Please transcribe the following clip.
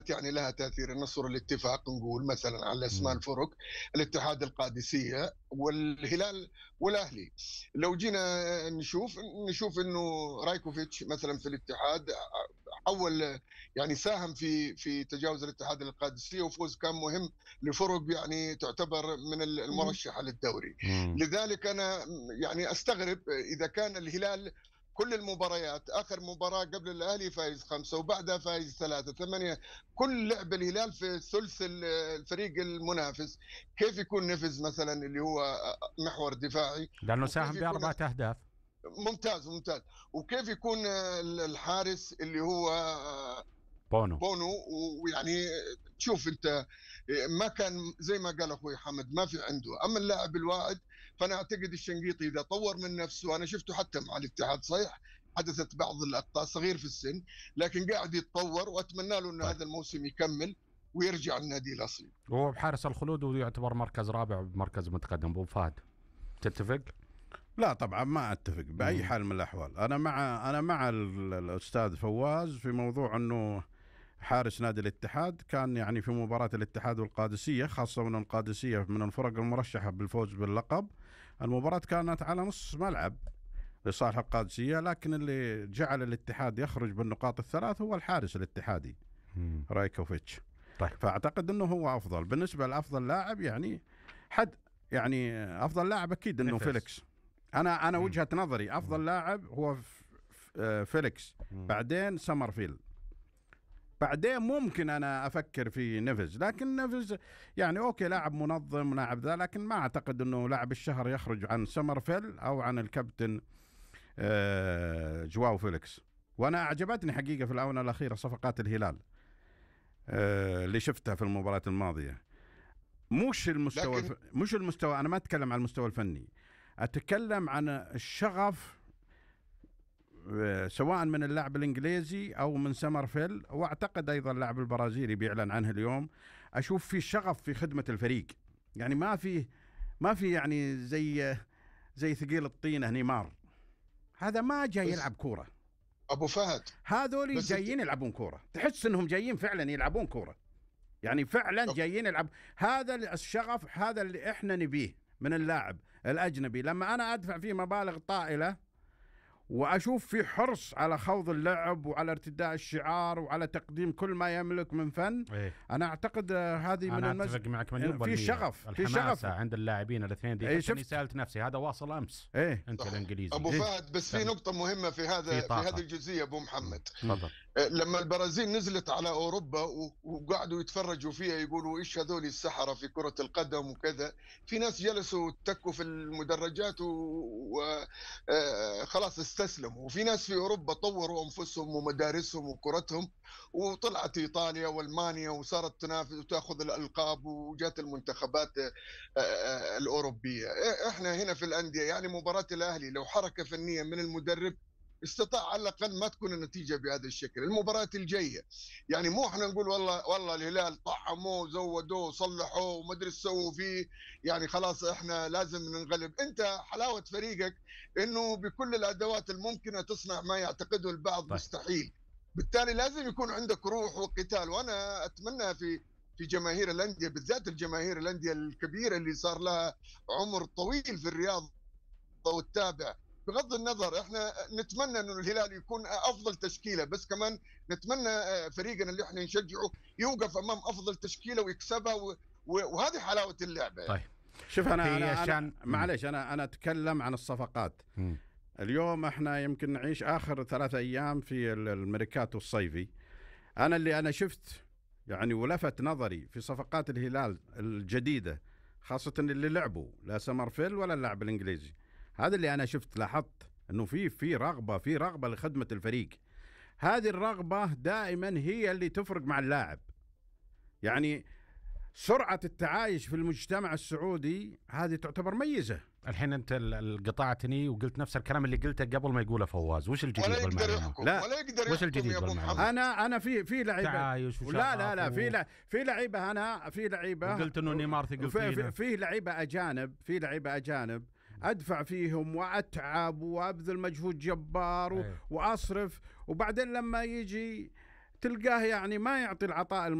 يعني لها تأثير. نصر الاتفاق نقول مثلا على أسماء مم. الفرق، الاتحاد القادسية والهلال والأهلي. لو جينا نشوف أنه رايكوفيتش مثلا في الاتحاد حول، يعني ساهم في تجاوز الاتحاد القادسية، وفوز كان مهم لفرق يعني تعتبر من المرشحة للدوري. مم. لذلك أنا يعني أستغرب إذا كان الهلال كل المباريات، آخر مباراة قبل الأهلي فايز 5 وبعدها فايز 3 8، كل لعب الهلال في ثلث الفريق المنافس، كيف يكون نفز مثلا اللي هو محور دفاعي؟ لأنه وكيف ساهم يكون بأربعة أهداف. ممتاز، وكيف يكون الحارس اللي هو بونو. بونو؟ ويعني تشوف انت ما كان زي ما قال اخوي حمد، ما في عنده. اما اللاعب الواعد فانا اعتقد الشنقيطي اذا طور من نفسه، انا شفته حتى مع الاتحاد صحيح حدثت بعض الاخطاء، صغير في السن لكن قاعد يتطور، واتمنى له ان طيب، هذا الموسم يكمل ويرجع النادي الاصلي. وهو بحارس الخلود ويعتبر مركز رابع بمركز متقدم. أبو فهد، تتفق؟ لا طبعا ما اتفق باي مم. حال من الاحوال. انا مع الاستاذ فواز في موضوع انه حارس نادي الاتحاد كان يعني في مباراة الاتحاد والقادسية، خاصة من القادسية من الفرق المرشحة بالفوز باللقب. المباراة كانت على نص ملعب لصالح القادسية، لكن اللي جعل الاتحاد يخرج بالنقاط الثلاث هو الحارس الاتحادي مم. رايكوفيتش. طيب. فأعتقد أنه هو أفضل بالنسبة لأفضل لاعب. يعني يعني أفضل لاعب أكيد أنه نفس. فيليكس. أنا مم. وجهة نظري أفضل لاعب هو فيليكس، مم. بعدين سمرفيلد، بعدين ممكن أنا أفكر في نيفز. لكن نيفز يعني أوكي لاعب منظم لاعب ذا، لكن ما أعتقد أنه لاعب الشهر يخرج عن سمرفيل أو عن الكابتن جواو فيليكس. وأنا أعجبتني حقيقة في الآونة الأخيرة صفقات الهلال اللي شفتها في المباراة الماضية. لكن مش المستوى، أنا ما أتكلم عن المستوى الفني، أتكلم عن الشغف سواء من اللاعب الإنجليزي أو من سمرفيل، وأعتقد أيضا اللاعب البرازيلي بيعلن عنه اليوم. أشوف في شغف في خدمة الفريق، يعني ما في يعني زي ثقيل الطينة نيمار. هذا ما جاي بس يلعب كورة، ابو فهد، هذول بس انت جايين يلعبون كورة، تحس انهم جايين فعلا يلعبون كورة، يعني فعلا جايين يلعب. هذا الشغف، هذا اللي احنا نبيه من اللاعب الأجنبي. لما أنا أدفع فيه مبالغ طائلة وأشوف في حرص على خوض اللعب وعلى ارتداء الشعار وعلى تقديم كل ما يملك من فن، إيه؟ أنا أعتقد هذه من أنا أتفق معك مليون في بالمية. شغف، في الحماسة شغف عند اللاعبين الاثنين دي. إيه حتى إني شفت سألت نفسي هذا واصل أمس إيه أنت صح الإنجليزي. ابو إيه فهد، بس في نقطة مهمة في في هذه طاقة. الجزئية ابو محمد. تفضل. لما البرازيل نزلت على أوروبا وقعدوا يتفرجوا فيها يقولوا إيش هذول السحرة في كرة القدم وكذا، في ناس جلسوا تكوا في المدرجات وخلاص استسلموا، وفي ناس في أوروبا طوروا أنفسهم ومدارسهم وكرتهم، وطلعت إيطاليا وألمانيا وصارت تنافس وتأخذ الألقاب وجات المنتخبات الأوروبية. إحنا هنا في الأندية يعني مباراة الأهلي لو حركة فنية من المدرب استطاع على الاقل ما تكون النتيجه بهذا الشكل. المباراه الجايه يعني مو احنا نقول والله الهلال طحموه زودوه صلحوه وما ادري ايش سووا فيه، يعني خلاص احنا لازم ننغلب. انت حلاوه فريقك انه بكل الادوات الممكنه تصنع ما يعتقده البعض طيب. مستحيل، بالتالي لازم يكون عندك روح وقتال. وانا اتمنى في جماهير الانديه، بالذات الجماهير الانديه الكبيره اللي صار لها عمر طويل في الرياضه وتتابع، بغض النظر احنا نتمنى انه الهلال يكون افضل تشكيله، بس كمان نتمنى فريقنا اللي احنا نشجعه يوقف امام افضل تشكيله ويكسبها، وهذه حلاوه اللعبه طيب. يعني. شوف في أنا شان. معليش أنا أتكلم عن الصفقات. مم. اليوم احنا يمكن نعيش آخر 3 أيام في الميركاتو الصيفي. أنا شفت يعني ولفت نظري في صفقات الهلال الجديدة، خاصة اللي لعبوا لا سمرفيل ولا اللاعب الإنجليزي. هذا اللي أنا شفت، لاحظت أنه في رغبة لخدمة الفريق. هذه الرغبة دائما هي اللي تفرق مع اللاعب. يعني سرعة التعايش في المجتمع السعودي هذه تعتبر ميزة. الحين أنت قطعتني وقلت نفس الكلام اللي قلته قبل ما يقوله فواز. وش الجديد ولا يقدر بالمعلومة؟ يحكم لا. ولا يقدر وش يحكم الجديد يا ابو بالمعلومة؟ محمد. انا في لعيبه تعايش لا في لعيبه في لعيبه وقلت انه نيمار ثقل فينا. في لعيبه اجانب ادفع فيهم واتعب وابذل مجهود جبار واصرف، وبعدين لما يجي تلقاه يعني ما يعطي العطاء